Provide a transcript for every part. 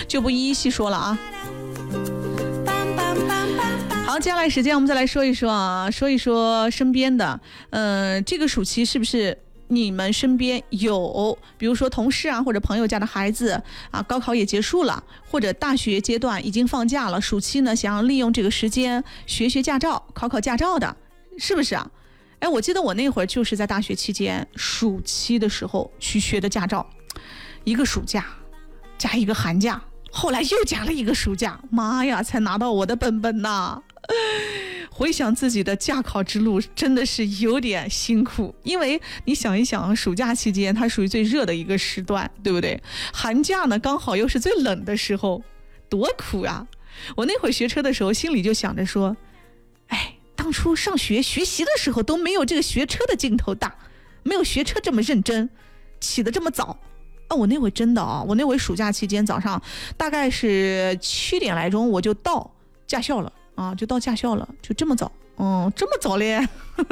就不一一细说了啊。好，接下来时间我们再来说一说身边的，这个暑期是不是你们身边有，比如说同事啊，或者朋友家的孩子啊，高考也结束了，或者大学阶段已经放假了，暑期呢想要利用这个时间学驾照、考驾照的，是不是啊？哎，我记得我那会儿就是在大学期间暑期的时候去学的驾照，一个暑假加一个寒假，后来又加了一个暑假，妈呀，才拿到我的本本呐！回想自己的驾考之路真的是有点辛苦，因为你想一想，暑假期间它属于最热的一个时段，对不对？寒假呢刚好又是最冷的时候，多苦啊！我那会学车的时候心里就想着说，哎，当初上学学习的时候都没有这个学车的劲头大，没有学车这么认真，起得这么早啊！我那会真的啊，我那会暑假期间早上大概是7点来钟我就到驾校了啊，就到驾校了，就这么早，这么早嘞。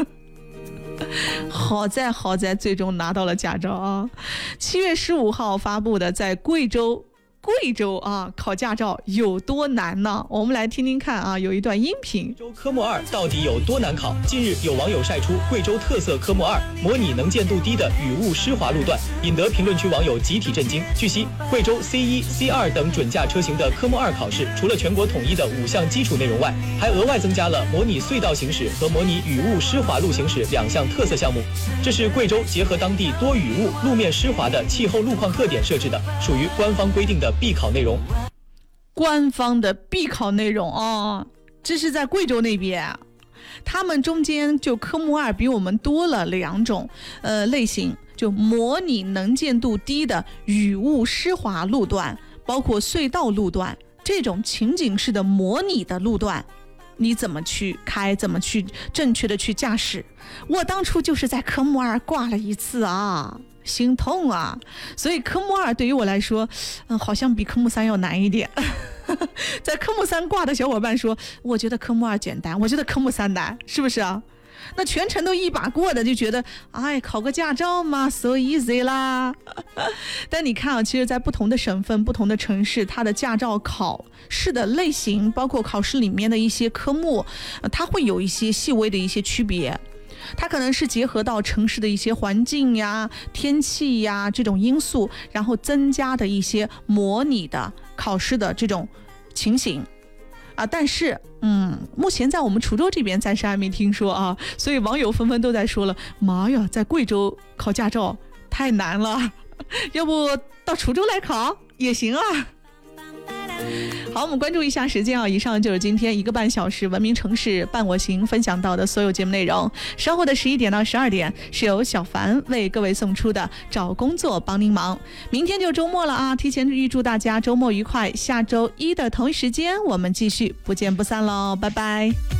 好在最终拿到了驾照啊！7月15号发布的，在贵州啊考驾照有多难呢？我们来听听看啊，有一段音频。 贵州科目2到底有多难考？近日有网友晒出贵州特色科目2模拟能见度低的雨雾湿滑路段，引得评论区网友集体震惊。据悉，贵州 C1、C2 等准驾车型的科目2考试，除了全国统一的5项基础内容外，还额外增加了模拟隧道行驶和模拟雨雾湿滑路行驶2项特色项目。这是贵州结合当地多雨雾、路面湿滑的气候路况特点设置的，属于官方规定的必考内容。 官方的必考内容啊，这是在贵州那边，他们中间就科目2比我们多了2种类型，就模拟能见度低的雨雾湿滑路段，包括隧道路段，这种情景式的模拟的路段，你怎么去开，怎么去正确的去驾驶。我当初就是在科目2挂了一次啊，心痛啊！所以科目2对于我来说，好像比科目3要难一点。在科目3挂的小伙伴说，我觉得科目2简单，我觉得科目3难，是不是啊？那全程都一把过的就觉得，哎，考个驾照嘛 ，so easy 啦。但你看啊，其实在不同的省份、不同的城市，它的驾照考试的类型，包括考试里面的一些科目，它会有一些细微的一些区别。它可能是结合到城市的一些环境呀、天气呀这种因素，然后增加的一些模拟的考试的这种情形啊。但是目前在我们滁州这边暂时还没听说啊，所以网友纷纷都在说了，妈呀，在贵州考驾照太难了，要不到滁州来考也行啊。好，我们关注一下时间啊！以上就是今天1个半小时文明城市伴我行分享到的所有节目内容。稍后的11点到12点是由小凡为各位送出的找工作帮您忙。明天就周末了啊！提前预祝大家周末愉快。下周1的同一时间我们继续不见不散喽，拜拜。